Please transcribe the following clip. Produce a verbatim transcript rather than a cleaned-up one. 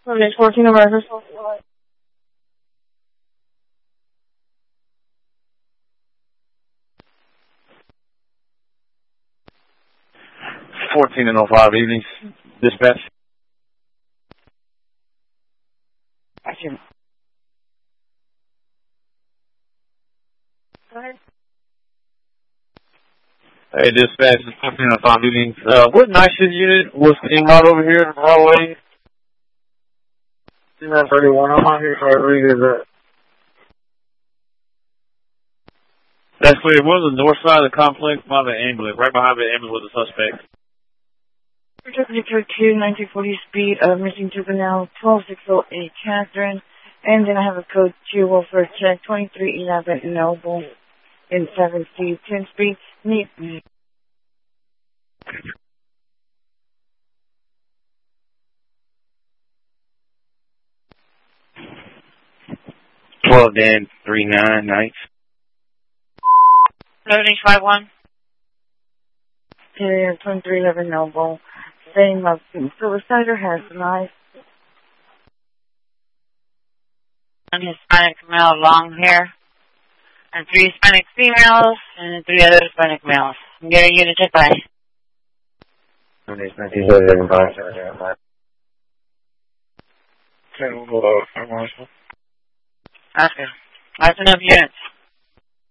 Sunday fourteen America. fourteen and oh five evenings. Dispatch. Action. Go ahead. Hey, dispatch, fourteen and oh five evenings. Uh, what night shift unit was in out over here in Broadway? nine thirty-one, I'm out here for a reason that. That's clear. What was the north side of the complex by the ambulance? Right behind the ambulance was the suspect. W two, nineteen forty speed of missing juvenile, twelve six oh eight Catherine. And then I have a code two for check, twenty-three eleven Noble in seven C, ten speed. Need me. twelve Dan three nine nights. seven H five one. Carrier twenty-three eleven Noble. Same of suicide or has a knife. One Hispanic male, long hair. And three Hispanic females and three other Hispanic males. I'm getting you to check by. Okay, hold on. That's good. That's enough units.